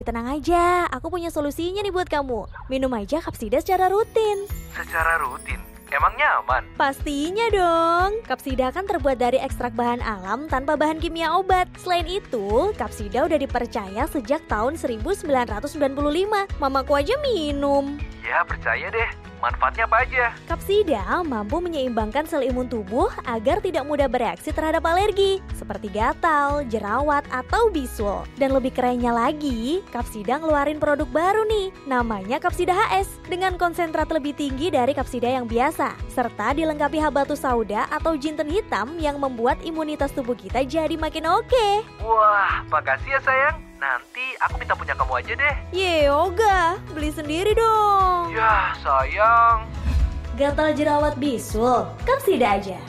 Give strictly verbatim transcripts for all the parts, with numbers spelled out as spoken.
Tenang aja, aku punya solusinya nih buat kamu. Minum aja Kapsida secara rutin. Secara rutin? Emangnya aman? Pastinya dong. Kapsida kan terbuat dari ekstrak bahan alam tanpa bahan kimia obat. Selain itu, Kapsida udah dipercaya sejak tahun seribu sembilan ratus sembilan puluh lima. Mamaku aja minum. Ya, percaya deh. Manfaatnya apa aja? Kapsida mampu menyeimbangkan sel imun tubuh agar tidak mudah bereaksi terhadap alergi, seperti gatal, jerawat, atau bisul. Dan lebih kerennya lagi, Kapsida ngeluarin produk baru nih, namanya Kapsida H S, dengan konsentrat lebih tinggi dari Kapsida yang biasa, serta dilengkapi habatus sauda atau jinten hitam yang membuat imunitas tubuh kita jadi makin oke. Wah, makasih ya sayang. Nanti aku minta punya kamu aja deh. Ye, Yoga, beli sendiri dong. Ya, sayang. Gatal jerawat bisul, Kapsida aja.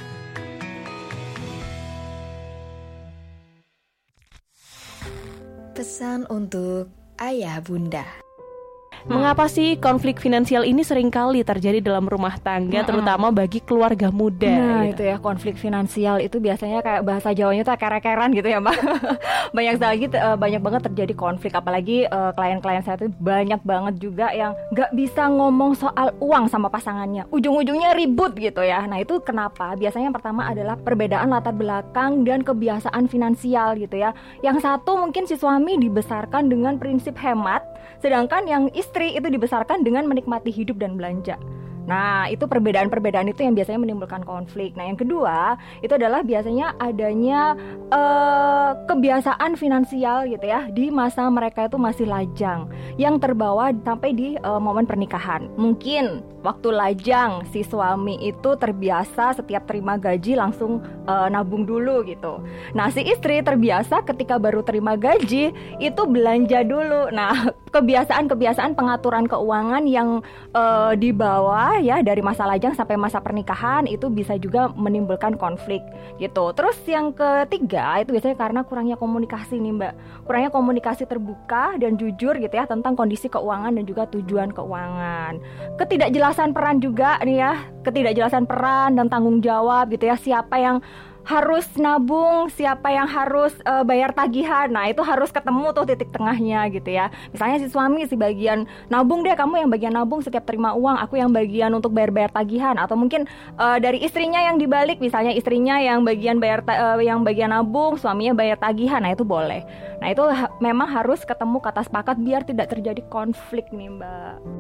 Pesan untuk ayah bunda. Mengapa sih konflik finansial ini seringkali terjadi dalam rumah tangga, Mm-mm. terutama bagi keluarga muda? Nah gitu. itu ya, konflik finansial itu biasanya kayak bahasa Jawanya tuh kere-keran gitu ya Mbak. Banyak lagi uh, banyak banget terjadi konflik, apalagi uh, klien-klien saya tuh banyak banget juga yang gak bisa ngomong soal uang sama pasangannya, ujung-ujungnya ribut gitu ya. Nah itu kenapa? Biasanya yang pertama adalah perbedaan latar belakang dan kebiasaan finansial gitu ya. Yang satu mungkin si suami dibesarkan dengan prinsip hemat, sedangkan yang istri itu dibesarkan dengan menikmati hidup dan belanja. Nah, itu perbedaan-perbedaan itu yang biasanya menimbulkan konflik. Nah, yang kedua, itu adalah biasanya adanya uh, kebiasaan finansial gitu ya di masa mereka itu masih lajang, yang terbawa sampai di uh, momen pernikahan. Mungkin waktu lajang si suami itu terbiasa setiap terima gaji langsung uh, nabung dulu gitu. Nah, si istri terbiasa ketika baru terima gaji itu belanja dulu. Nah, kebiasaan-kebiasaan pengaturan keuangan yang uh, dibawa ya dari masa lajang sampai masa pernikahan itu bisa juga menimbulkan konflik gitu. Terus yang ketiga itu biasanya karena kurangnya komunikasi nih Mbak. Kurangnya komunikasi terbuka dan jujur gitu ya tentang kondisi keuangan dan juga tujuan keuangan. Ketidakjelasan peran juga nih ya, ketidakjelasan peran dan tanggung jawab gitu ya, siapa yang harus nabung, siapa yang harus uh, bayar tagihan. Nah itu harus ketemu tuh titik tengahnya gitu ya. Misalnya si suami si bagian nabung deh, kamu yang bagian nabung setiap terima uang, aku yang bagian untuk bayar-bayar tagihan. Atau mungkin uh, dari istrinya yang dibalik, misalnya istrinya yang bagian bayar ta- uh, yang bagian nabung, suaminya bayar tagihan. Nah itu boleh. Nah itu ha- memang harus ketemu kata sepakat biar tidak terjadi konflik nih Mbak.